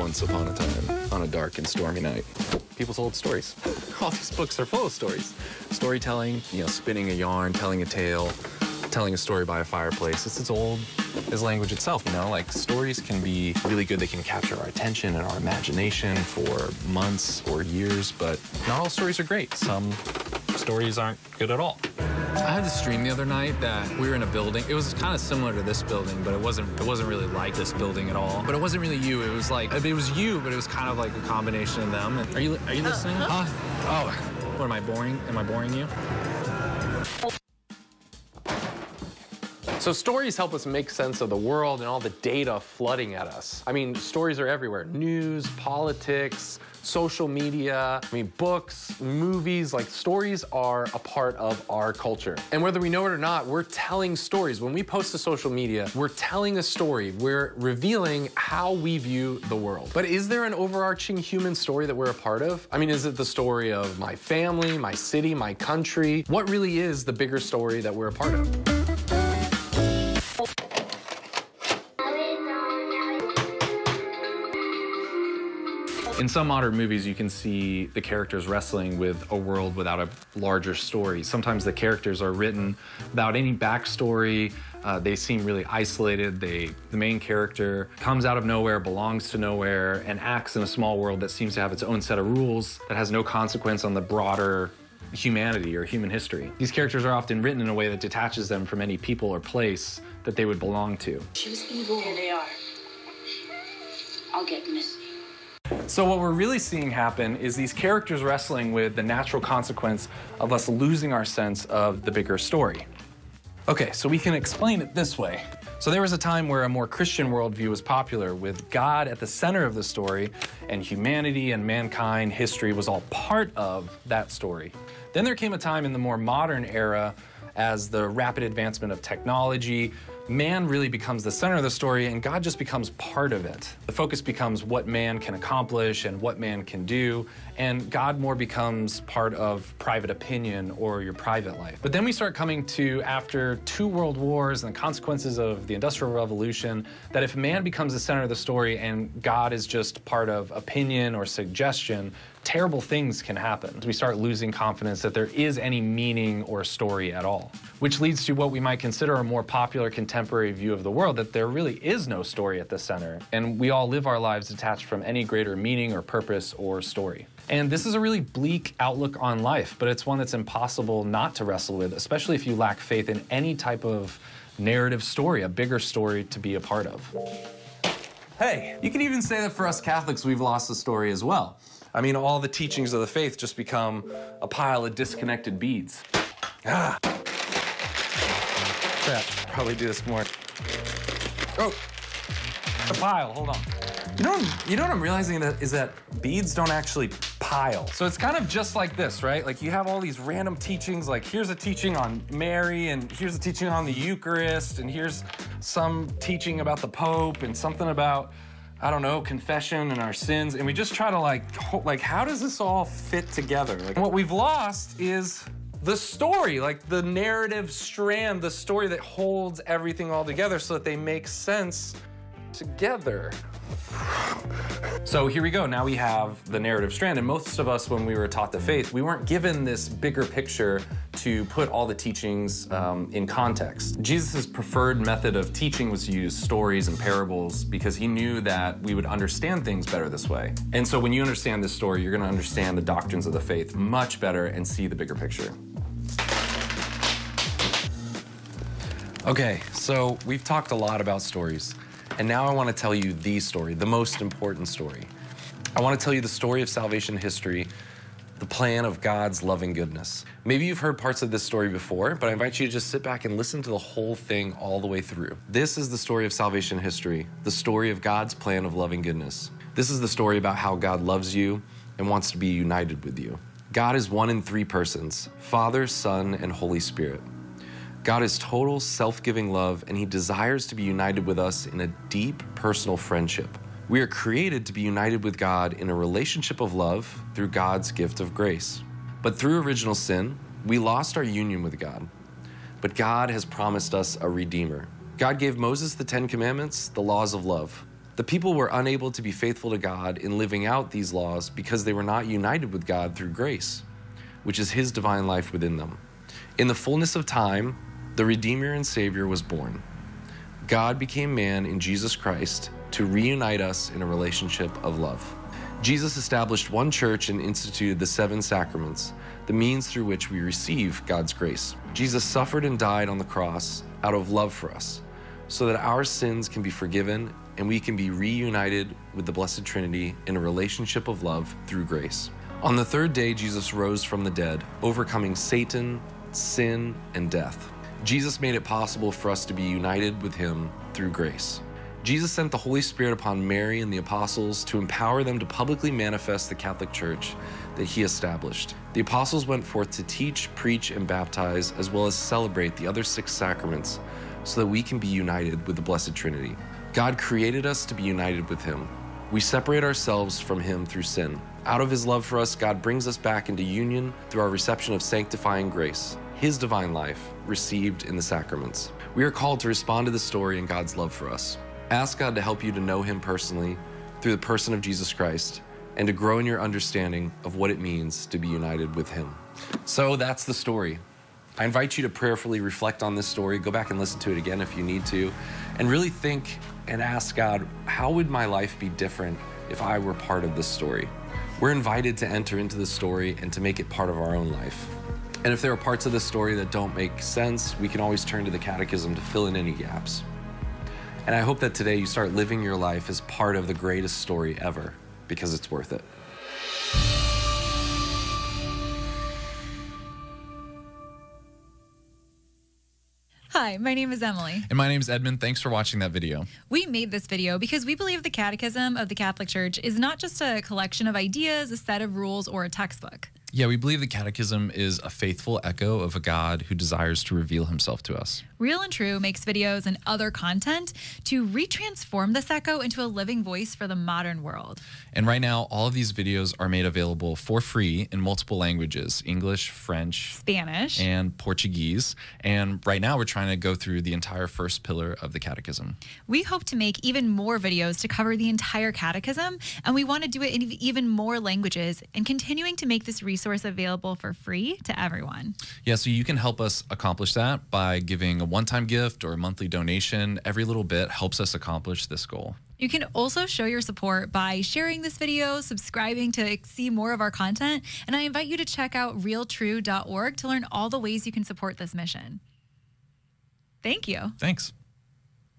Once upon a time, on a dark and stormy night, people told stories. All these books are full of stories. Storytelling, spinning a yarn, telling a tale, telling a story by a fireplace. It's as old as language itself, Like, stories can be really good. They can capture our attention and our imagination for months or years, but not all stories are great. Some stories aren't good at all. I had this dream the other night that we were in a building. It was kind of similar to this building, but it wasn't really like this building at all. But it wasn't really you. It was you, but it was kind of like a combination of them. Are you listening? Oh, what, am I boring? Am I boring you? So stories help us make sense of the world and all the data flooding at us. I mean, stories are everywhere. News, politics, social media, books, movies, stories are a part of our culture. And whether we know it or not, we're telling stories. When we post to social media, we're telling a story. We're revealing how we view the world. But is there an overarching human story that we're a part of? Is it the story of my family, my city, my country? What really is the bigger story that we're a part of? In some modern movies, you can see the characters wrestling with a world without a larger story. Sometimes the characters are written without any backstory. They seem really isolated. The main character comes out of nowhere, belongs to nowhere, and acts in a small world that seems to have its own set of rules that has no consequence on the broader humanity or human history. These characters are often written in a way that detaches them from any people or place that they would belong to. She was evil. Here they are. I'll get Missy. So what we're really seeing happen is these characters wrestling with the natural consequence of us losing our sense of the bigger story. Okay, so we can explain it this way. So there was a time where a more Christian worldview was popular, with God at the center of the story, and humanity and mankind, history was all part of that story. Then there came a time in the more modern era, as the rapid advancement of technology, man really becomes the center of the story and God just becomes part of it. The focus becomes what man can accomplish and what man can do, and God more becomes part of private opinion or your private life. But then we start coming to, after 2 world wars and the consequences of the Industrial Revolution, that if man becomes the center of the story and God is just part of opinion or suggestion, terrible things can happen. We start losing confidence that there is any meaning or story at all, which leads to what we might consider a more popular contemporary view of the world, that there really is no story at the center, and we all live our lives detached from any greater meaning or purpose or story. And this is a really bleak outlook on life, but it's one that's impossible not to wrestle with, especially if you lack faith in any type of narrative story, a bigger story to be a part of. Hey, you can even say that for us Catholics, we've lost the story as well. All the teachings of the faith just become a pile of disconnected beads. Crap, probably do this more. Oh, a pile, hold on. You know what I'm realizing is that beads don't actually pile. So it's kind of just like this, right? Like, you have all these random teachings, like here's a teaching on Mary, and here's a teaching on the Eucharist, and here's some teaching about the Pope, and something about, I don't know, confession and our sins, and we just try to like how does this all fit together? What we've lost is the story, the narrative strand, the story that holds everything all together so that they make sense together. So here we go, now we have the narrative strand, and most of us, when we were taught the faith, we weren't given this bigger picture to put all the teachings in context. Jesus' preferred method of teaching was to use stories and parables because he knew that we would understand things better this way. And so when you understand this story, you're gonna understand the doctrines of the faith much better and see the bigger picture. Okay, so we've talked a lot about stories. And now I want to tell you the story, the most important story. I want to tell you the story of salvation history, the plan of God's loving goodness. Maybe you've heard parts of this story before, but I invite you to just sit back and listen to the whole thing all the way through. This is the story of salvation history, the story of God's plan of loving goodness. This is the story about how God loves you and wants to be united with you. God is one in 3 persons, Father, Son, and Holy Spirit. God is total self-giving love, and he desires to be united with us in a deep personal friendship. We are created to be united with God in a relationship of love through God's gift of grace. But through original sin, we lost our union with God. But God has promised us a Redeemer. God gave Moses the 10 Commandments, the laws of love. The people were unable to be faithful to God in living out these laws because they were not united with God through grace, which is his divine life within them. In the fullness of time, the Redeemer and Savior was born. God became man in Jesus Christ to reunite us in a relationship of love. Jesus established one church and instituted the 7 sacraments, the means through which we receive God's grace. Jesus suffered and died on the cross out of love for us, so that our sins can be forgiven and we can be reunited with the Blessed Trinity in a relationship of love through grace. On the 3rd day, Jesus rose from the dead, overcoming Satan, sin, and death. Jesus made it possible for us to be united with him through grace. Jesus sent the Holy Spirit upon Mary and the apostles to empower them to publicly manifest the Catholic Church that he established. The apostles went forth to teach, preach, and baptize, as well as celebrate the other 6 sacraments, so that we can be united with the Blessed Trinity. God created us to be united with him. We separate ourselves from him through sin. Out of his love for us, God brings us back into union through our reception of sanctifying grace, his divine life, received in the sacraments. We are called to respond to the story and God's love for us. Ask God to help you to know him personally through the person of Jesus Christ and to grow in your understanding of what it means to be united with him. So that's the story. I invite you to prayerfully reflect on this story, go back and listen to it again if you need to, and really think and ask God, how would my life be different if I were part of this story? We're invited to enter into the story and to make it part of our own life. And if there are parts of the story that don't make sense, we can always turn to the Catechism to fill in any gaps. And I hope that today you start living your life as part of the greatest story ever, because it's worth it. Hi, my name is Emily. And my name is Edmund. Thanks for watching that video. We made this video because we believe the Catechism of the Catholic Church is not just a collection of ideas, a set of rules, or a textbook. Yeah, we believe the Catechism is a faithful echo of a God who desires to reveal himself to us. Real and True makes videos and other content to retransform this echo into a living voice for the modern world. And right now, all of these videos are made available for free in multiple languages: English, French, Spanish, and Portuguese. And right now, we're trying to go through the entire first pillar of the Catechism. We hope to make even more videos to cover the entire Catechism, and we want to do it in even more languages and continuing to make this resource available for free to everyone. Yeah, so you can help us accomplish that by giving a one-time gift or a monthly donation. Every little bit helps us accomplish this goal. You can also show your support by sharing this video, subscribing to see more of our content, and I invite you to check out realtrue.org to learn all the ways you can support this mission. Thank you. Thanks.